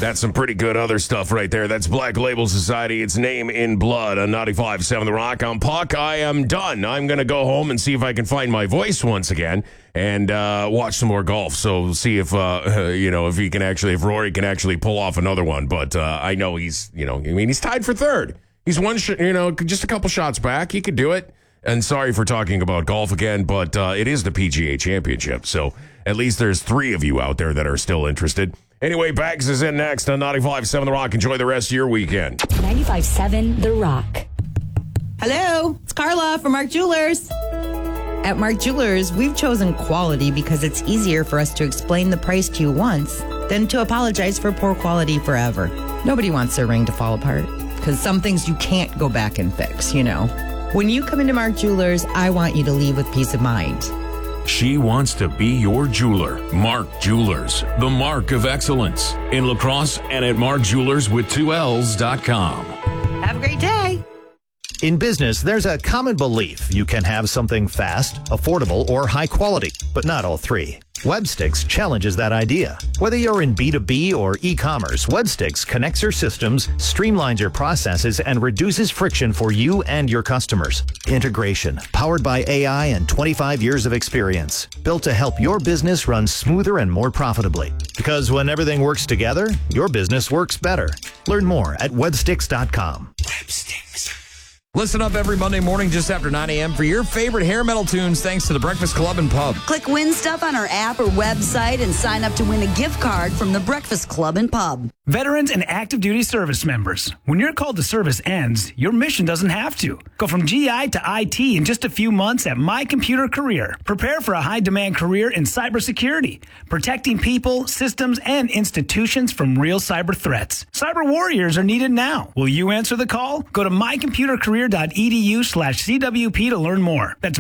That's some pretty good other stuff right there. That's Black Label Society. It's Name in Blood on 95.7 The Rock. I'm Puck. I am done. I'm going to go home and see if I can find my voice once again and watch some more golf. So see if, if Rory can actually pull off another one. But I know he's tied for third. He's just a couple shots back. He could do it. And sorry for talking about golf again, but it is the PGA Championship. So at least there's 3 of you out there that are still interested. Anyway, Bags is in next on 95.7 The Rock. Enjoy the rest of your weekend. 95.7 The Rock. Hello, it's Carla from Mark Jewelers. At Mark Jewelers, we've chosen quality because it's easier for us to explain the price to you once than to apologize for poor quality forever. Nobody wants their ring to fall apart because some things you can't go back and fix, you know. When you come into Mark Jewelers, I want you to leave with peace of mind. She wants to be your jeweler. Mark Jewelers, the mark of excellence. In La Crosse and at markjewelers.com. Have a great day. In business, there's a common belief you can have something fast, affordable, or high quality, but not all 3. Webstix challenges that idea. Whether you're in B2B or e-commerce, Webstix connects your systems, streamlines your processes, and reduces friction for you and your customers. Integration, powered by AI and 25 years of experience, built to help your business run smoother and more profitably. Because when everything works together, your business works better. Learn more at webstix.com. Webstix. Listen up every Monday morning just after 9 a.m. for your favorite hair metal tunes thanks to the Breakfast Club and Pub. Click Win Stuff on our app or website and sign up to win a gift card from the Breakfast Club and Pub. Veterans and active duty service members. When your call to service ends, your mission doesn't have to. Go from GI to IT in just a few months at My Computer Career. Prepare for a high-demand career in cybersecurity, protecting people, systems, and institutions from real cyber threats. Cyber warriors are needed now. Will you answer the call? Go to mycomputercareer.edu/CWP to learn more. That's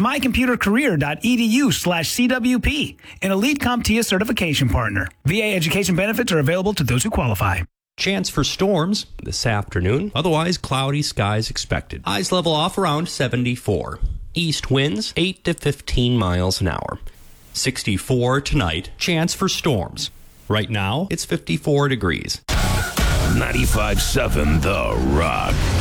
mycomputercareer.edu/CWP, an Elite CompTIA certification partner. VA education benefits are available to those who qualify. Chance for storms this afternoon. Otherwise, cloudy skies expected. Highs level off around 74. East winds 8 to 15 miles an hour. 64 tonight. Chance for storms. Right now, it's 54 degrees. 95.7 The Rock.